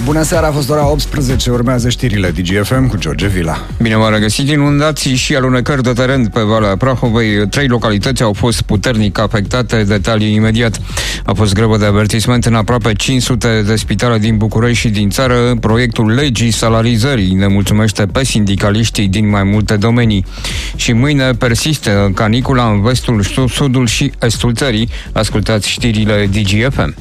Bună seara, a fost ora 18, urmează știrile DGFM cu George Vila. Bine v-am regăsit. Inundații și alunecări de teren pe Valea Prahovei. 3 localități au fost puternic afectate. Detalii imediat. A fost grevă de avertisment în aproape 500 de spitale din București și din țară. Proiectul legii salarizării ne mulțumește pe sindicaliștii din mai multe domenii. Și mâine persistă canicula în vestul, sudul și estul țării. Ascultați știrile DGFM.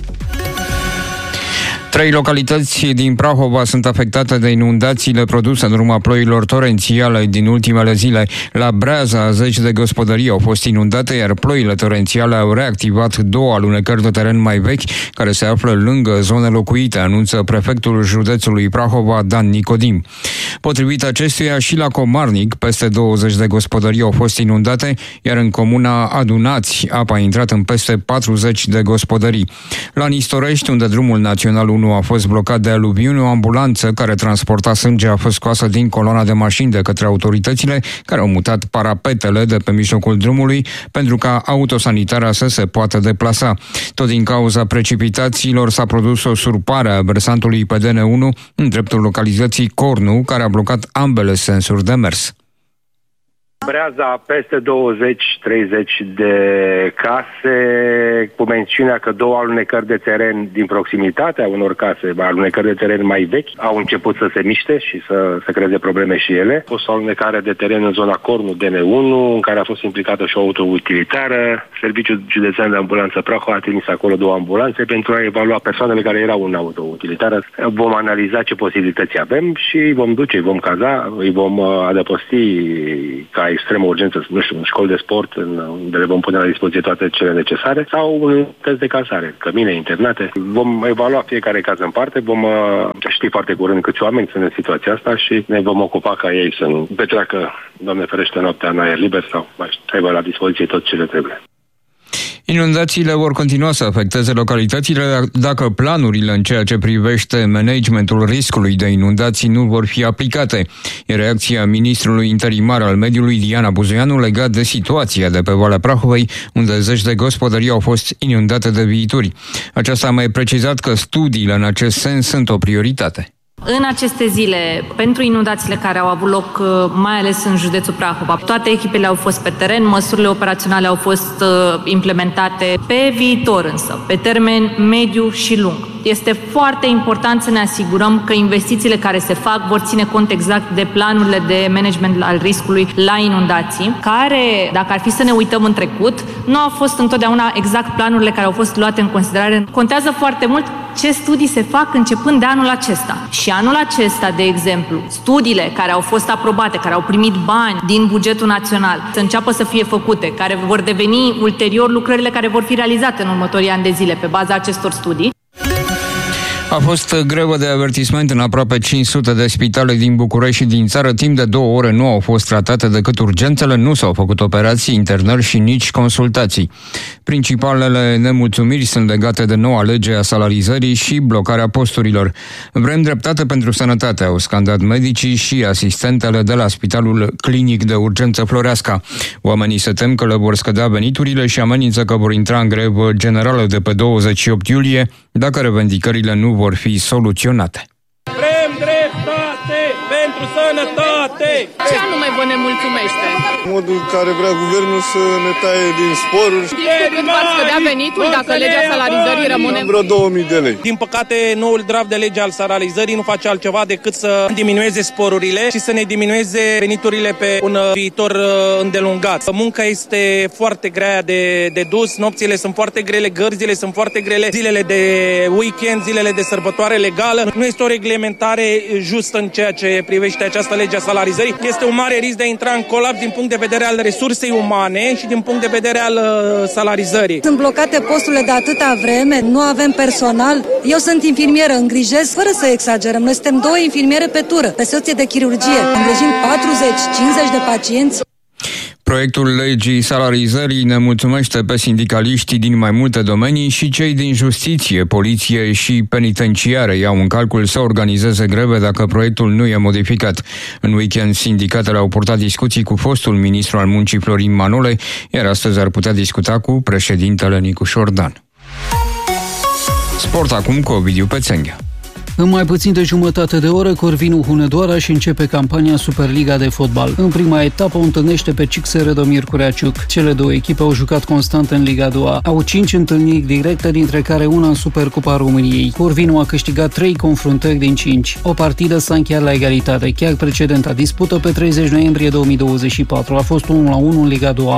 3 localități din Prahova sunt afectate de inundațiile produse în urma ploilor torențiale din ultimele zile. La Breaza, 10 de gospodării au fost inundate, iar ploile torențiale au reactivat 2 alunecări de teren mai vechi, care se află lângă zone locuite, anunță prefectul județului Prahova, Dan Nicodim. Potrivit acestuia, și la Comarnic, peste 20 de gospodării au fost inundate, iar în comuna Adunați, apa a intrat în peste 40 de gospodării. La Nistorești, unde drumul național 1 a fost blocat de aluviuni, o ambulanță care transporta sânge a fost scoasă din coloana de mașini de către autoritățile, care au mutat parapetele de pe mijlocul drumului pentru ca autosanitarea să se poată deplasa. Tot din cauza precipitațiilor s-a produs o surpare a versantului pe DN1 în dreptul localității Cornu, care a blocat ambele sensuri de mers. Breaza peste 20-30 de case, cu mențiunea că 2 alunecări de teren din proximitatea unor case, alunecări de teren mai vechi, au început să se miște și să creeze probleme și ele. A fost o alunecare de teren în zona Cornu DN1, în care a fost implicată și o autoutilitară. Serviciul Județean de Ambulanță Prahova a trimis acolo 2 ambulanțe pentru a evalua persoanele care erau în autoutilitară. Vom analiza ce posibilități avem și îi vom duce, îi vom caza, îi vom adăposti ca extremă urgență, nu știu, în școli de sport, unde le vom pune la dispoziție toate cele necesare, sau unități de cazare, cămine, internate. Vom evalua fiecare caz în parte, vom ști foarte curând câți oameni sunt în situația asta și ne vom ocupa ca ei să nu petreacă, Doamne ferește, noaptea în aer liber sau să aibă la dispoziție tot ce le trebuie. Inundațiile vor continua să afecteze localitățile dacă planurile în ceea ce privește managementul riscului de inundații nu vor fi aplicate. E reacția ministrului interimar al mediului, Diana Buzoianu, legat de situația de pe Valea Prahovei, unde 10 de gospodării au fost inundate de viituri. Aceasta a mai precizat că studiile în acest sens sunt o prioritate. În aceste zile, pentru inundațiile care au avut loc, mai ales în județul Prahova, toate echipele au fost pe teren, măsurile operaționale au fost implementate. Pe viitor însă, pe termen mediu și lung, este foarte important să ne asigurăm că investițiile care se fac vor ține cont exact de planurile de management al riscului la inundații, care, dacă ar fi să ne uităm în trecut, nu au fost întotdeauna exact planurile care au fost luate în considerare. Contează foarte mult ce studii se fac începând de anul acesta. Și anul acesta, de exemplu, studiile care au fost aprobate, care au primit bani din bugetul național, să înceapă să fie făcute, care vor deveni ulterior lucrările care vor fi realizate în următorii ani de zile pe baza acestor studii. A fost grevă de avertisment în aproape 500 de spitale din București și din țară. Timp de 2 ore nu au fost tratate decât urgențele, nu s-au făcut operații, internări și nici consultații. Principalele nemulțumiri sunt legate de noua lege a salarizării și blocarea posturilor. Vrem dreptate pentru sănătate, au scandat medicii și asistentele de la Spitalul Clinic de Urgență Floreasca. Oamenii se tem că le vor scădea veniturile și amenință că vor intra în grevă generală de pe 28 iulie dacă revendicările nu vor fi soluționate. Vrem dreptate pentru sănătate! Ce anume vă nemulțumește? Modul în care vrea guvernul să ne taie din sporuri. Când va scădea venitul dacă legea salarizării rămâne? Vreo 2000 de lei. Din păcate, noul draft de lege al salarizării nu face altceva decât să diminueze sporurile și să ne diminueze veniturile pe un viitor îndelungat. Munca este foarte grea de dus, nopțile sunt foarte grele, gărzile sunt foarte grele, zilele de weekend, zilele de sărbătoare legală. Nu este o reglementare justă în ceea ce privește această lege a salarizării. Este un mare risc de a intra în colaps din punct de vedere al resursei umane și din punct de vedere al salarizării. Sunt blocate posturile de atâta vreme, nu avem personal. Eu sunt infirmieră, îngrijesc fără să exagerăm. Noi suntem 2 infirmiere pe tură, pe soție de chirurgie. Îngrijim 40-50 de pacienți. Proiectul legii salarizării ne mulțumește pe sindicaliștii din mai multe domenii și cei din justiție, poliție și penitenciare iau în calcul să organizeze greve dacă proiectul nu e modificat. În weekend, sindicatele au purtat discuții cu fostul ministru al muncii Florin Manole, iar astăzi ar putea discuta cu președintele Nicu Șordan. Sport acum cu Ovidiu Pețenghea. În mai puțin de jumătate de oră, Corvinu Hunedoara și începe campania Superliga de fotbal. În prima etapă o întâlnește pe CXR Rădomir Cureaciuc. Cele două echipe au jucat constant în Liga 2. Au 5 întâlniri directe, dintre care una în Supercupa României. Corvinu a câștigat 3 confruntări din 5. O partidă s-a încheiat la egalitate. Chiar precedenta dispută pe 30 noiembrie 2024 a fost 1-1 în Liga 2.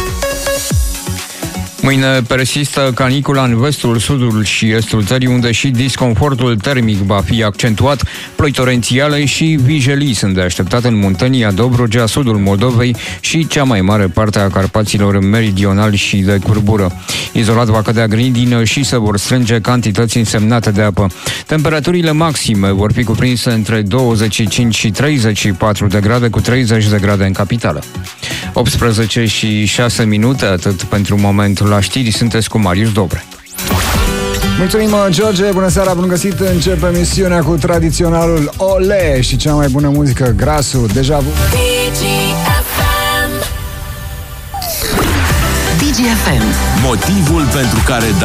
Mâine persistă canicula în vestul, sudul și estul țării, unde și disconfortul termic va fi accentuat. Ploi torențiale și vijelii sunt de așteptat în Muntenia, Dobrogea, sudul Moldovei și cea mai mare parte a Carpaților meridionali și de curbură. Izolat va cădea grindină și se vor strânge cantități însemnate de apă. Temperaturile maxime vor fi cuprinse între 25 și 34 de grade, cu 30 de grade în capitală. 18 și 6 minute, atât pentru momentul. La știri sunteți cu Marius Dobre. Mulțumim, George, bună seara, bun găsit. Începe emisiunea cu tradiționalul Ole și cea mai bună muzică, Grasul, Deja Vu. DGFM. Motivul pentru care